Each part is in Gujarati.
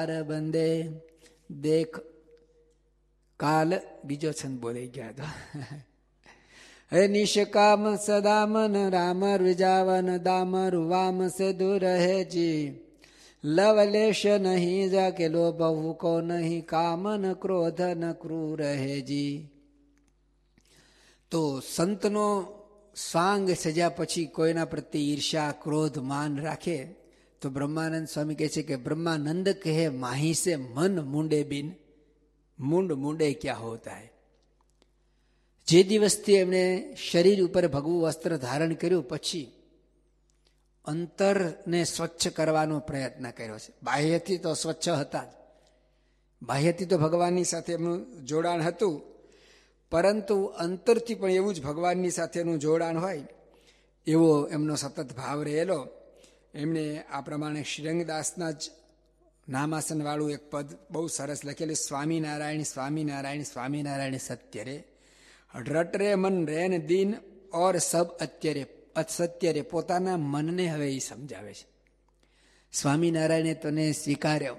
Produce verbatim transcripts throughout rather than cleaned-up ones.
બંદે દેખ કાલ બીજો છંદ બોલી ગયા તો હે નિષ્કામ સદામન રામ વિજાવન દામર વામ સે દૂર હે જી લવલેશ નહીં જા કે લોભ કો નહીં કામન ક્રોધ ન ક્રૂર હે જી. તો સંતનો સાંગ સજ્યા પછી કોઈના પ્રત્યે ઈર્ષા ક્રોધ માન રાખે તો બ્રહ્માનંદ સ્વામી કહે છે કે બ્રહ્માનંદ કહે માહી સે મન મુંડે બિન મુંડ મુંડે ક્યાં હોતા હૈ. જે દિવસથી એમણે શરીર ઉપર ભગવું વસ્ત્ર ધારણ કર્યું પછી અંતરને સ્વચ્છ કરવાનો પ્રયત્ન કર્યો છે. બાહ્યથી તો સ્વચ્છ હતા જ, બાહ્યથી તો ભગવાનની સાથે એમનું જોડાણ હતું, પરંતુ અંતરથી પણ એવું જ ભગવાનની સાથેનું જોડાણ હોય એવો એમનો સતત ભાવ રહેલો. એમણે આ પ્રમાણે શ્રીરંગદાસના જ નામાસનવાળું એક પદ બહુ સરસ લખેલું, સ્વામિનારાયણ સ્વામિનારાયણ સ્વામિનારાયણ સત્ય રે રટ રે મન રેન દીન ઓર સબ અત્યારે અસત્ય રે. પોતાના મનને હવે એ સમજાવે છે. સ્વામિનારાયણે તને સ્વીકાર્યો,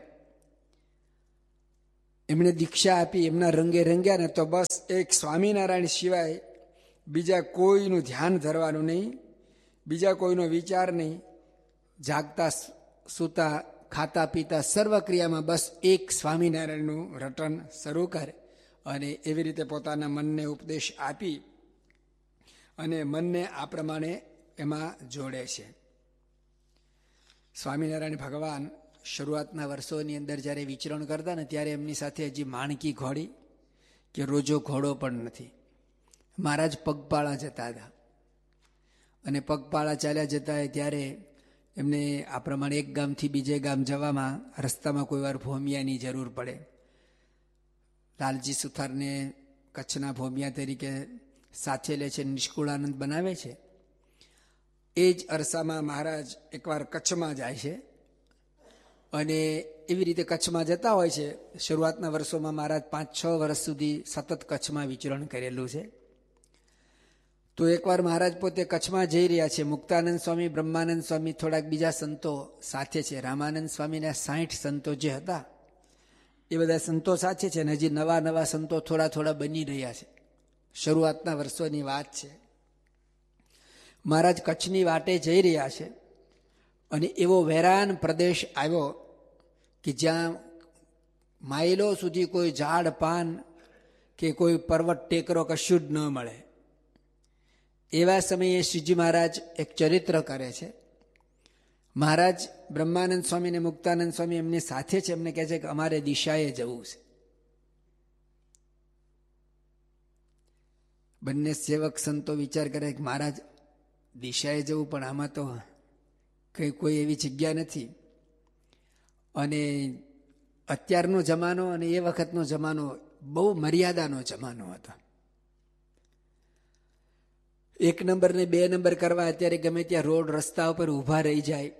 એમણે દીક્ષા આપી, એમના રંગે રંગ્યા ને તો બસ એક સ્વામિનારાયણ સિવાય બીજા કોઈનું ધ્યાન ધરવાનું નહીં, બીજા કોઈનો વિચાર નહીં. જાગતા સૂતા ખાતા પીતા સર્વ ક્રિયામાં બસ એક સ્વામિનારાયણનું રટન શરૂ કરે અને એવી રીતે પોતાના મનને ઉપદેશ આપી અને મનને આ પ્રમાણે એમાં જોડે છે. સ્વામિનારાયણ ભગવાન શરૂઆતના વર્ષોની અંદર જ્યારે વિચરણ કરતા ને ત્યારે એમની સાથે હજી માણકી ઘોડી કે રોજો ઘોડો પણ નથી. મહારાજ પગપાળા જતા હતા અને પગપાળા ચાલ્યા જતા હોય ત્યારે એમને આ પ્રમાણે એક ગામથી બીજે ગામ જવામાં રસ્તામાં કોઈ વાર ભોમિયાની જરૂર પડે. લાલજી સુથારને કચ્છના ભોમિયા તરીકે સાથે લે છે, નિષ્કુળાનંદ બનાવે છે. એ જ અરસામાં મહારાજ એકવાર કચ્છમાં જાય છે અને એવી રીતે કચ્છમાં જતા હોય છે. શરૂઆતના વર્ષોમાં મહારાજ પાંચ છ વર્ષ સુધી સતત કચ્છમાં વિચરણ કરેલું છે. તો એકવાર મહારાજ પોતે કચ્છમાં જઈ રહ્યા છે. મુક્તાનંદ સ્વામી, બ્રહ્માનંદ સ્વામી, થોડાક બીજા સંતો સાથે છે. રામાનંદ સ્વામીના સાઠ સંતો જે હતા એ બધા સંતો સાથે છે અને હજી નવા નવા સંતો થોડા થોડા બની રહ્યા છે. શરૂઆતના વર્ષોની વાત છે. મહારાજ કચ્છની વાટે જઈ રહ્યા છે અને એવો વેરાન પ્રદેશ આવ્યો કે જ્યાં માઇલો સુધી કોઈ ઝાડ પાન કે કોઈ પર્વત ટેકરો કશું જ ન મળે. એવા સમયે શ્રીજી મહારાજ એક ચરિત્ર કરે છે. મહારાજ બ્રહ્માનંદ સ્વામી અને મુક્તાનંદ સ્વામી એમની સાથે છે. એમને કહે છે કે અમારે દિશાએ જવું છે. બંને સેવક સંતો વિચાર કરે કે મહારાજ દિશાએ જવું, પણ આમાં તો કઈ કોઈ એવી જગ્યા નથી અને અત્યારનો જમાનો અને એ વખતનો જમાનો બહુ મર્યાદાનો જમાનો હતો. એક નંબર ને બે નંબર કરવા અત્યારે ગમે ત્યાં રોડ રસ્તા ઉપર ઊભા રહી જાય,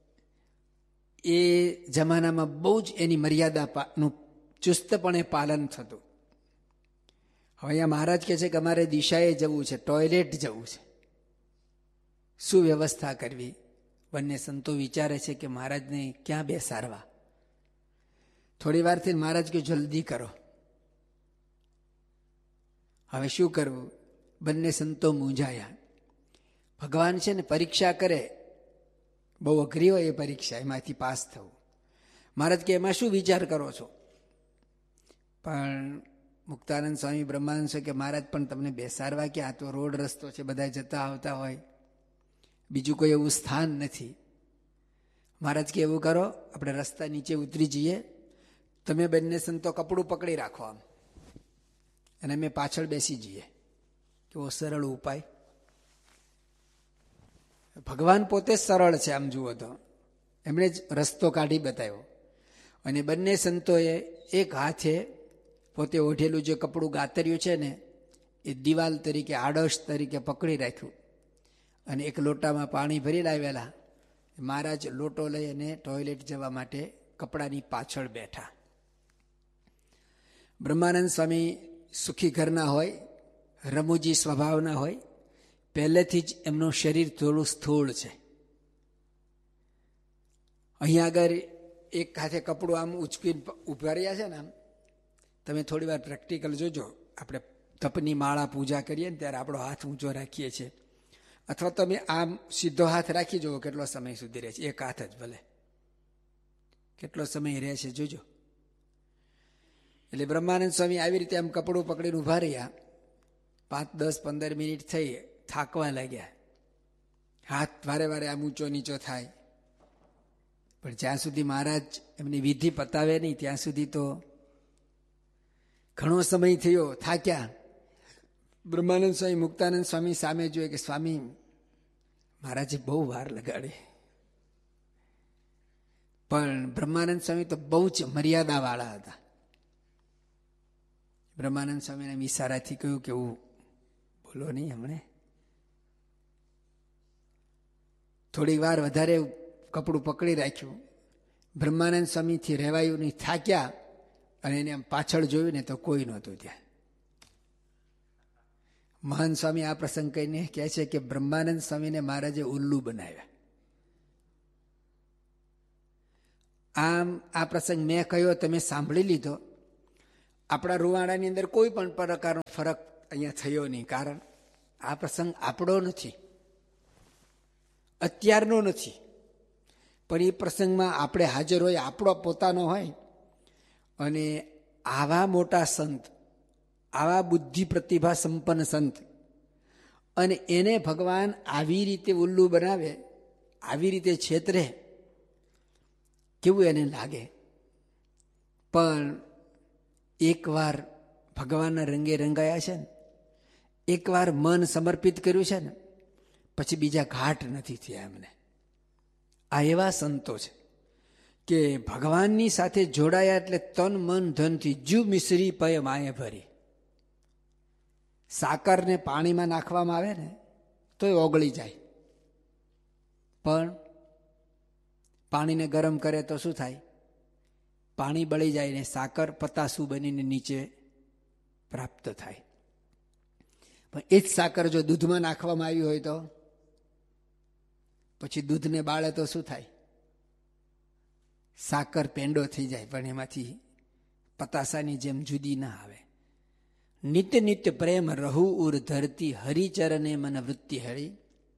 એ જમાનામાં બહુ જ એની મર્યાદાનું ચુસ્તપણે પાલન થતું. હવે અહીંયા મહારાજ કહે છે કે અમારે દિશાએ જવું છે, ટોયલેટ જવું છે, શું વ્યવસ્થા કરવી? બંને સંતો વિચારે છે કે મહારાજને ક્યાં બેસાડવા. થોડી વારથી મહારાજ કે જલ્દી કરો. હવે શું કરવું? બંને સંતો મૂંઝાયા. ભગવાન છે ને પરીક્ષા કરે, બહુ અઘરી હોય એ પરીક્ષા, એમાંથી પાસ થવું. મહારાજ કે એમાં શું વિચાર કરો છો? પણ મુક્તાનંદ સ્વામી, બ્રહ્માનંદ સ્વામી કે મહારાજ પણ તમને બેસાડવા કે આ તો રોડ રસ્તો છે, બધા જતા આવતા હોય, બીજું કોઈ એવું સ્થાન નથી. મહારાજ કે એવું કરો, આપણે રસ્તા નીચે ઉતરી જઈએ, તમે બંને સંતો કપડું પકડી રાખો આમ અને અમે પાછળ બેસી જઈએ. કેવો સરળ ઉપાય! ભગવાન પોતે સરળ છે આમ જુઓ તો, એમણે જ રસ્તો કાઢી બતાવ્યો. અને બંને સંતોએ એક હાથે પોતે ઓઢેલું જે કપડું ગાતર્યું છે ને એ દિવાલ તરીકે, આડશ તરીકે પકડી રાખ્યું અને એક લોટામાં પાણી ભરી લાવેલા. મહારાજ લોટો લઈ અને ટોયલેટ જવા માટે કપડાની પાછળ બેઠા. બ્રહ્માનંદ સ્વામી સુખી ઘરના હોય, રમૂજી સ્વભાવના હોય, પહેલેથી જ એમનું શરીર થોડું સ્થૂળ છે. અહીંયા આગળ એક હાથે કપડું આમ ઉચકીને ઉભા રહ્યા છે ને, આમ તમે થોડી વાર પ્રેક્ટિકલ જોજો. આપણે તપની માળા પૂજા કરીએ ને ત્યારે આપણો હાથ ઊંચો રાખીએ છીએ, અથવા તમે આમ સીધો હાથ રાખી જુઓ કેટલો સમય સુધી રહે છે. એક હાથ જ ભલે કેટલો સમય રહે છે જોજો. એટલે બ્રહ્માનંદ સ્વામી આવી રીતે આમ કપડું પકડીને ઉભા રહ્યા. પાંચ દસ પંદર મિનિટ થઈ, થાકવા લાગ્યા. હાથ વારે વારે આમ ઊંચો નીચો થાય, પણ જ્યાં સુધી મહારાજ એમની વિધિ પતાવે નહીં ત્યાં સુધી તો ઘણો સમય થયો, થાક્યા. બ્રહ્માનંદ સ્વામી મુક્તાનંદ સ્વામી સામે જોઈએ કે સ્વામી મહારાજે બહુ વાર લગાડે. પણ બ્રહ્માનંદ સ્વામી તો બહુ જ મર્યાદા વાળા હતા. બ્રહ્માનંદ સ્વામીને ઈશારાથી કહ્યું કે હું બોલો નહીં હમણે. થોડી વાર વધારે કપડું પકડી રાખ્યું. બ્રહ્માનંદ સ્વામીથી રહેવાયું નહીં, થાક્યા. અને એને આમ પાછળ જોયું ને તો કોઈ નહોતું ત્યાં. મહાન સ્વામી આ પ્રસંગ કહીને કહે છે કે બ્રહ્માનંદ સ્વામીને મહારાજે ઉલ્લુ બનાવ્યા. આમ આ પ્રસંગ મેં કહ્યો, તમે સાંભળી લીધો. આપણા રૂવાડાની અંદર કોઈ પણ પ્રકારનો ફરક અહીંયા થયો નહીં, કારણ આ પ્રસંગ આપણો નથી, અત્યારનો નથી. પણ એ પ્રસંગમાં આપણે હાજર હોય, આપણો પોતાનો હોય. અને આવા મોટા સંત, આવા બુદ્ધિ પ્રતિભા સંપન્ન સંત, અને એને ભગવાન આવી રીતે ઉલ્લુ બનાવે, આવી રીતે છેતરે, કેવું એને લાગે. પણ એકવાર ભગવાનના રંગે રંગાયા છે ને, એકવાર મન સમર્પિત કર્યું છે ને, પછી બીજા ઘાટ નથી થયા એમને. આ એવા સંતો છે કે ભગવાનની સાથે જોડાયા એટલે તન મન ધનથી જુ મિશ્રી પય માએ ભરી. સાકરને પાણીમાં નાખવામાં આવે ને તો એ ઓગળી જાય, પણ પાણીને ગરમ કરે તો શું થાય? પાણી બળી જાય ને સાકર પતાસું બનીને નીચે પ્રાપ્ત થાય. પણ એ જ સાકર જો દૂધમાં નાખવામાં આવી હોય તો પછી દૂધને બાળે તો શું થાય? સાકર પેંડો થઈ જાય, પણ એમાંથી પતાસાની જેમ જુદી ના આવે. નિત્ય નિત્ય પ્રેમ રહુ ઉર ધરતી, હરિચરને મન વૃત્તિ હળી,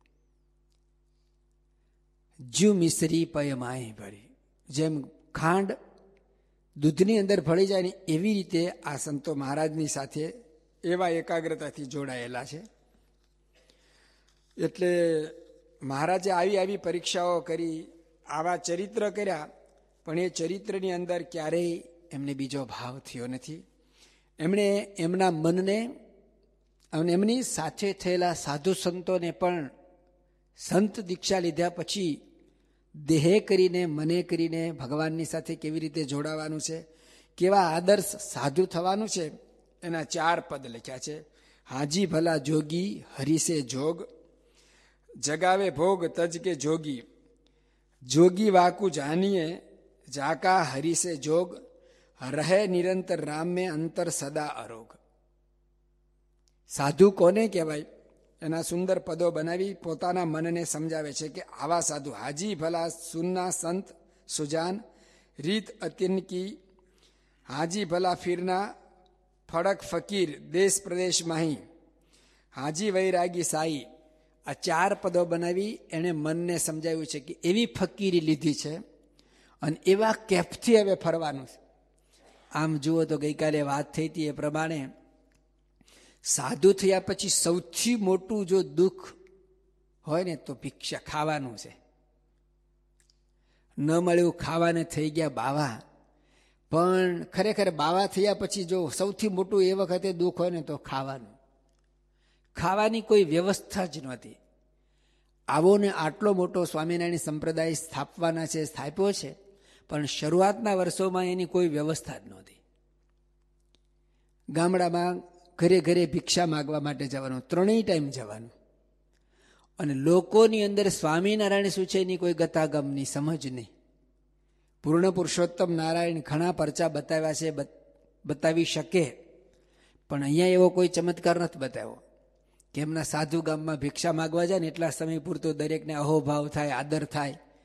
જ્યુ મિશ્રી પય માય ભરી. જેમ ખાંડ દૂધની અંદર ભળી જાય ને એવી રીતે આ સંતો મહારાજની સાથે એવા એકાગ્રતાથી જોડાયેલા છે. એટલે મહારાજે આવી આવી પરીક્ષાઓ કરી, આવા ચરિત્ર કર્યા, પણ એ ચરિત્રની અંદર ક્યારેય એમને બીજો ભાવ થયો નથી. એમણે એમના મનને અને એમની સાથે થયેલા સાધુ સંતોને પણ સંત દીક્ષા લીધા પછી દેહે કરીને મને કરીને ભગવાનની સાથે કેવી રીતે જોડાવાનું છે, કેવા આદર્શ સાધુ થવાનું છે, એના ચાર પદ લખ્યા છે. હાજી ભલા જોગી હરિસે જોગ, જગાવે ભોગ તજ કે જોગી, જોગી વાકુ જાનીએ જાકા હરિસે જોગ, રહે નિરંતર રામ મેં અંતર સદા અરોગ. સાધુ કોને કહેવાય એના સુંદર પદો બનાવી પોતાના મનને સમજાવે છે કે આવા સાધુ હાજી ભલા સુન્ના સંત સુજાન, રીત અતિનકી, હાજી ભલા ફિરના ફડક ફકીર, દેશ પ્રદેશ માહી, હાજી વૈરાગી સાઈ. આ ચાર પદો બનાવી એણે મનને સમજાવ્યું છે કે એવી ફકીરી લીધી છે અને એવા કેફથી હવે ફરવાનું છે. આમ જુઓ તો ગઈકાલે વાત થઈ હતી એ પ્રમાણે સાધુ થયા પછી સૌથી મોટું જો દુઃખ હોય ને તો ભિક્ષા ખાવાનું છે. ન મળ્યું ખાવાને થઈ ગયા બાવા, પણ ખરેખર બાવા થયા પછી જો સૌથી મોટું એ વખતે દુઃખ હોય ને તો ખાવાનું. ખાવાની કોઈ વ્યવસ્થા જ નહોતી. આવો ને આટલો મોટો સ્વામિનારાયણ સંપ્રદાય સ્થાપવાના છે, સ્થાપ્યો છે, પણ શરૂઆતના વર્ષોમાં એની કોઈ વ્યવસ્થા જ નહોતી. ગામડામાં ઘરે ઘરે ભિક્ષા માગવા માટે જવાનું, ત્રણેય ટાઈમ જવાનું. અને લોકોની અંદર સ્વામિનારાયણ શું છે એની કોઈ ગતાગમની સમજ નહીં. પૂર્ણ પુરુષોત્તમ નારાયણ ઘણા પરચા બતાવ્યા છે, બતાવી શકે, પણ અહીંયા એવો કોઈ ચમત્કાર નથી બતાવ્યો કે એમના સાધુ ગામમાં ભિક્ષા માગવા જાય ને એટલા સમય પૂરતો દરેકને અહોભાવ થાય, આદર થાય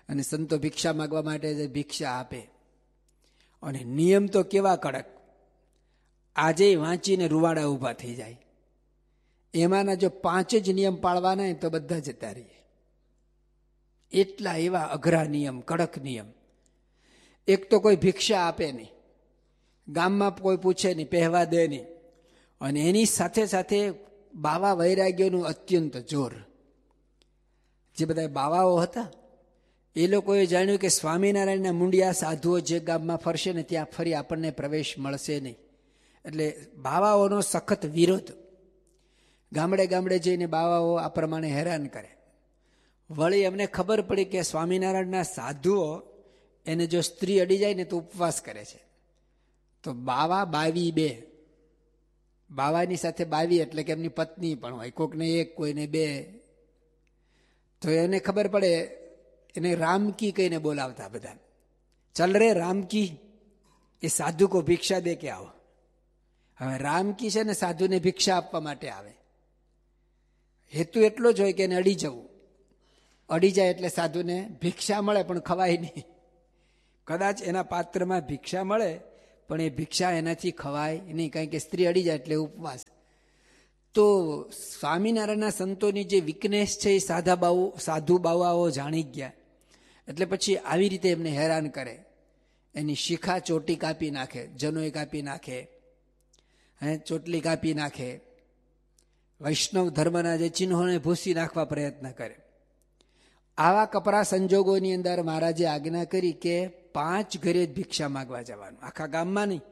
અને સંતો ભિક્ષા માગવા માટે ભિક્ષા આપે. અને નિયમ તો કેવા કડક, આજે વાંચીને રૂવાડા ઊભા થઈ જાય. એમાંના જો પાંચ જ નિયમ પાળવાના હોય તો બધા જતા રહીએ. એટલા એવા અઘરા નિયમ, કડક નિયમ. એક તો કોઈ ભિક્ષા આપે નહીં, ગામમાં કોઈ પૂછે નહીં, પહેવા દે નહીં. અને એની સાથે સાથે બાવા વૈરાગ્યોનું અત્યંત જોર. જે બધા બાવાઓ હતા એ લોકોએ જાણ્યું કે સ્વામિનારાયણના મુંડિયા સાધુઓ જે ગામમાં ફરશે ને ત્યાં ફરી આપણને પ્રવેશ મળશે નહીં. એટલે બાવાઓનો સખત વિરોધ. ગામડે ગામડે જઈને બાવાઓ આ પ્રમાણે હેરાન કરે. વળી એમને ખબર પડી કે સ્વામિનારાયણના સાધુઓ એને જો સ્ત્રી અડી જાય ને તો ઉપવાસ કરે છે. તો બાવા બાવી બે, બાવાની સાથે બાવી એટલે કે એમની પત્ની પણ હોય, કોકને એક કોઈને બે. તો એને ખબર પડે, એને રામકી કહીને બોલાવતા બધા. ચલ રે રામકી, એ સાધુ કો ભિક્ષા દે કે આવો. હવે રામકી છે ને સાધુને ભિક્ષા આપવા માટે આવે. હેતુ એટલો જ હોય કે એને અડી જવું. અડી જાય એટલે સાધુને ભિક્ષા મળે પણ ખવાય નહીં. કદાચ એના પાત્રમાં ભિક્ષા મળે પણ એ ભિક્ષા એનાથી ખવાય નહીં, કારણ કે સ્ત્રી અડી જાય એટલે ઉપવાસ. તો સ્વામિનારાયણના સંતોની જે વીકનેસ છે એ સાધા બાઉ સાધુ બાવાઓ જાણી ગયા. એટલે પછી આવી રીતે એમને હેરાન કરે. એની શિખા ચોટી કાપી નાખે, જનોય કાપી નાખે, હે ચોટલી કાપી નાખે. વૈષ્ણવ ધર્મના જે ચિહ્નોને ભૂસી નાખવા પ્રયત્ન કરે. આવા કપરા સંજોગોની અંદર મહારાજે આજ્ઞા કરી કે પાંચ ઘરે ભિક્ષા માગવા જવાનું, આખા ગામમાં નહીં.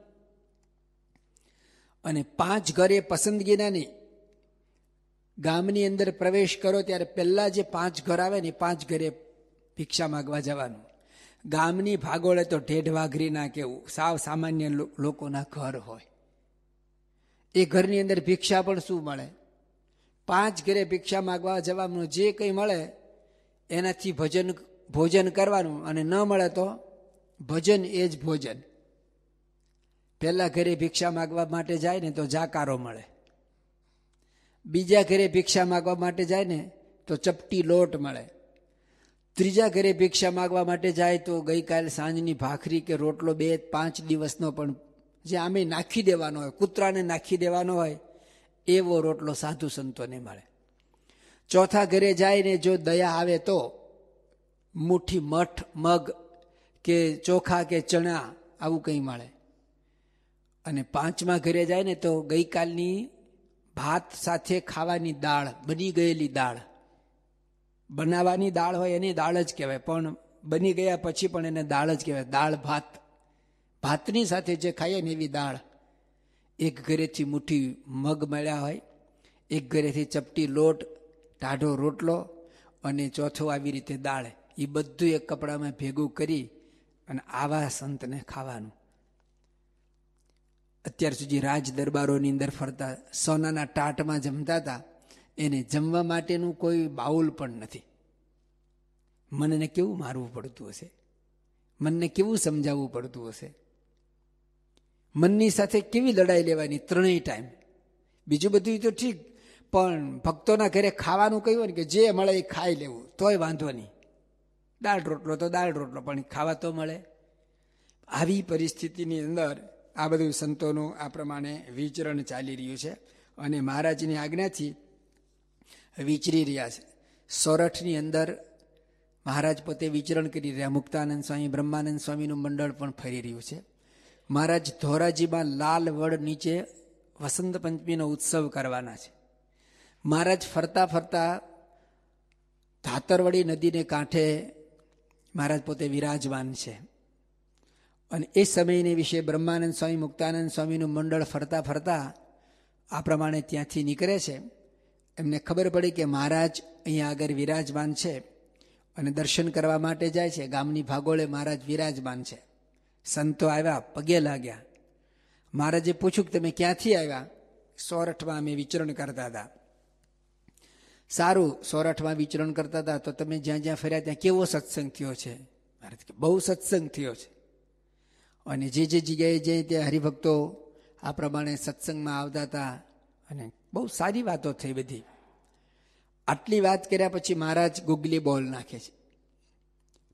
અને પાંચ ઘરે પસંદગીના નહીં. ગામની અંદર પ્રવેશ કરો ત્યારે પહેલા જે પાંચ ઘર આવે ને પાંચ ઘરે ભિક્ષા માગવા જવાનું. ગામની ભાગોળે તો ઢેઢ વાઘરી ના કેવું, સાવ સામાન્ય લોકોના ઘર હોય. એ ઘરની અંદર ભિક્ષા પણ શું મળે? પાંચ ઘરે ભિક્ષા માગવા જવાનું, જે કંઈ મળે એનાથી ભજન ભોજન કરવાનું, અને ન મળે તો ભજન એ જ ભોજન. પહેલા ઘરે ભિક્ષા માગવા માટે જાય ને તો જાકારો મળે. બીજા ઘરે ભિક્ષા માગવા માટે જાય ને તો ચપટી લોટ મળે. ત્રીજા ઘરે ભિક્ષા માગવા માટે જાય તો ગઈકાલે સાંજની ભાખરી કે રોટલો બે પાંચ દિવસનો પણ જે આમે નાખી દેવાનો હોય, કૂતરાને નાખી દેવાનો હોય એવો રોટલો સાધુ સંતોને મળે. ચોથા ઘરે જઈને જો દયા આવે તો મુઠ્ઠી મઠ, મગ કે ચોખા કે ચણા આવું કંઈ મળે. અને પાંચમા ઘરે જાય ને તો ગઈકાલની ભાત સાથે ખાવાની દાળ, બની ગયેલી દાળ, બનાવવાની દાળ હોય એની દાળ જ કહેવાય, પણ બની ગયા પછી પણ એને દાળ જ કહેવાય. દાળ ભાત, ભાતની સાથે જે ખાઈએ ને એવી દાળ. એક ઘરેથી મુઠ્ઠી મગ મળ્યા હોય, એક ઘરેથી ચપટી લોટ, ટાઢો રોટલો, અને ચોથો આવી રીતે દાળ. એ બધું એક કપડામાં ભેગું કરી અને આવા સંતને ખાવાનું. અત્યાર સુધી રાજ દરબારોની અંદર ફરતા સોનાના ટાટમાં જમતા હતા, એને જમવા માટેનું કોઈ બાઉલ પણ નથી. મનને કેવું મારવું પડતું હશે, મનને કેવું સમજાવવું પડતું હશે, મનની સાથે કેવી લડાઈ લેવાની ત્રણેય ટાઈમ. બીજું બધું તો ઠીક, પણ ભક્તોના ઘરે ખાવાનું કહ્યું ને કે જે મળે એ ખાઈ લેવું તોય વાંધો નહીં. દાળ રોટલો તો દાળ રોટલો, પણ ખાવા તો મળે. આવી પરિસ્થિતિની અંદર આ બધું સંતોનું આ પ્રમાણે વિચરણ ચાલી રહ્યું છે અને મહારાજની આજ્ઞાથી વિચરી રહ્યા છે. સોરઠની અંદર મહારાજ પોતે વિચરણ કરી રહ્યા. મુક્તાનંદ સ્વામી, બ્રહ્માનંદ સ્વામીનું મંડળ પણ ફરી રહ્યું છે. મહારાજ ધોરાજીમાં લાલ વડ નીચે વસંત પંચમીનો ઉત્સવ કરવાના છે. મહારાજ ફરતા ફરતા ધાતરવડી નદીને કાંઠે મહારાજ પોતે વિરાજમાન છે. અને એ સમયને વિશે બ્રહ્માનંદ સ્વામી, મુક્તાનંદ સ્વામીનું મંડળ ફરતા ફરતા આ પ્રમાણે ત્યાંથી નીકળે છે. એમને ખબર પડી કે મહારાજ અહીંયા આગળ વિરાજમાન છે અને દર્શન કરવા માટે જાય છે. ગામની ભાગોળે મહારાજ વિરાજમાન છે. સંતો આવ્યા, પગે લાગ્યા. મહારાજે પૂછ્યું કે તમે ક્યાંથી આવ્યા? સોરઠમાં અમે વિચરણ કરતા હતા. સારું, સોરઠમાં વિચરણ કરતા હતા તો તમે જ્યાં જ્યાં ફર્યા ત્યાં કેવો સત્સંગ થયો છે? મહારાજ કે બહુ સત્સંગ થયો છે. અને જે જે જગ્યાએ જઈએ ત્યાં હરિભક્તો આ પ્રમાણે સત્સંગમાં આવતા હતા અને બહુ સારી વાતો થઈ બધી. આટલી વાત કર્યા પછી મહારાજ ગુગલી બોલ નાખે છે.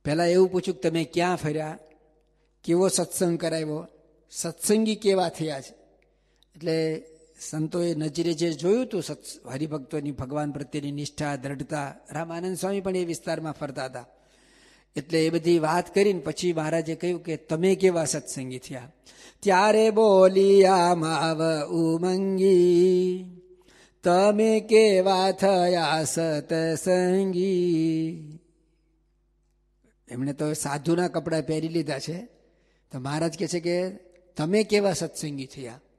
પહેલાં એવું પૂછ્યું કે તમે ક્યાં ફર્યા, કેવો સત્સંગ કરાવ્યો, સત્સંગી કેવા થયા છે. એટલે સંતોએ નજરે જે જોયું હતું સત્સ હરિભક્તોની ભગવાન પ્રત્યેની નિષ્ઠા, દ્રઢતા, રામાનંદ સ્વામી પણ એ વિસ્તારમાં ફરતા હતા. એટલે એ બધી વાત કરીને પછી મહારાજે કહ્યું કે તમે કેવા સત્સંગી થયા. ત્યારે બોલિયા માવ ઉમંગી, તમે કેવા થયા સતસંગી. એમણે તો સાધુના કપડાં પહેરી લીધા છે, તો મહારાજ કહે છે કે તમે કેવા સત્સંગી થયા.